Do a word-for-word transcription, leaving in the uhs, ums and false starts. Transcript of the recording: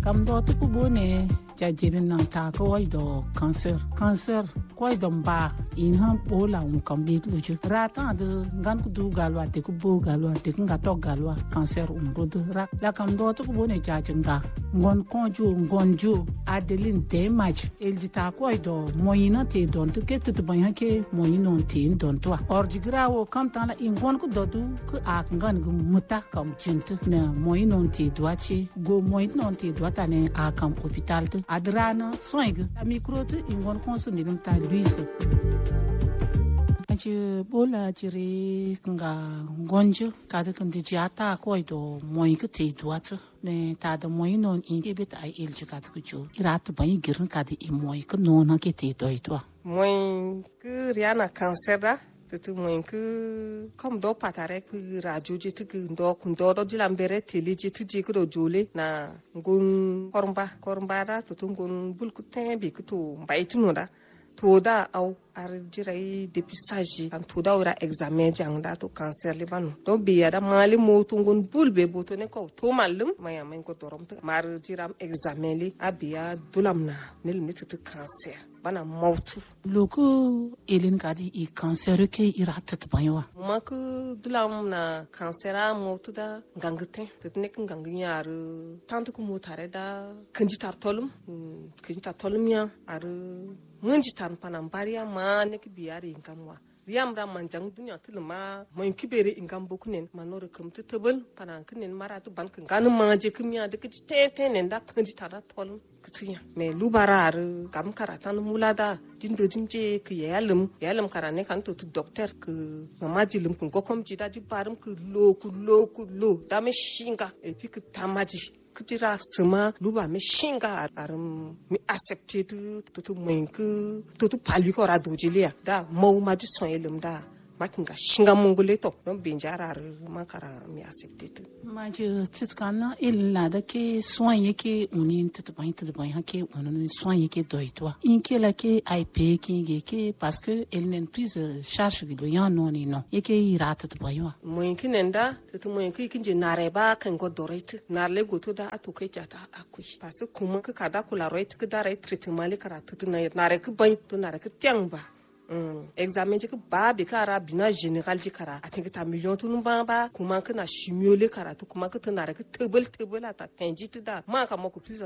kam do to bone ja jinin nan ta ko wai do cancer cancer ko do ba in han bola un kam bit luju rata de ngan ku du galwa te ku bo galwa te nga to galwa cancer um do de rak la kam do to bone ja jinga ngon konju ngonju adeline te match el dita ko do moyina te don to ke to ban ke moyino te don to orji grawo kam tan la ingon ku do du ku ak ngan gu muta kam jintu na moyino te doachi go moyino te doata ne akam hospital te adrana soing a micro te ingon konsu ni ta luise je bola jiri nga ngonjo kada kan di jata ko do moy ke te doata ne ta da moy non inge bit ai el jika ku jo irat ban girin kada i moy ke non ha ke te do to moy ke riana cancer da tutu moy ke kom do patare ku raju ji tu do kun do do dilambere teli ji tu ji ku do jole na ngun kormba kormba da tutu ngun bul ku tembi ku to mbay tuno da toda au ar jirai dépistage an toda ora examen jangda to cancer libanu do biya da mali moto ngon bulbe boto ne ko to malum maya men ko torom to mar jiram examen li abiya dulamna nel mitu cancer bana mautu loko elin kadi i cancer ke iratat baywa mak dulamna cancer a mautu da ngangte to ne ngangyar tantu ko motare da kanjitar tolum kanjitar tolum ya ar nganji tan panam baria ma ne ki biyari ingamwa riyam ra manjang dunya tilma moy kibere ingam bokunen manore kum to tebel panan kinen maratu ban kan ganu manje kimya de ki tete nen da kanji tada tol kinya me lubarar kam karatan mulada dindo jimje ki yalum yalum karane kan to docteur ke mamaji lum kun gokom ji da di barum ku lo ku lo ku lo da me shinga e puis que tamaji kutira sama luba me shinga aram mi accepter to to menku to to palu ko ra dojilia da mau ma ji son elum da makinga shinga mongole to don binjara makara mi accepter to ma je titkana illa da ke soin yake unin titban titban hake unin soin yake doitwa inke la ke ip ki ke parce que elle n'est plus charge de loyan non non yake irata titban moyin kinenda to moyin kinje nareba kan go dorite narle goto da atokai jata akui parce que kuma ka kada kula right ka da right treatment le karatu na nare ka ban to nare ka tyangba Mm. examen jik ba bi kara bina general jikara atinga ta million tunu ba ba kuma kana chimio le kara to kuma ka tana ka tebel tebel ata penjiti da ma ka mako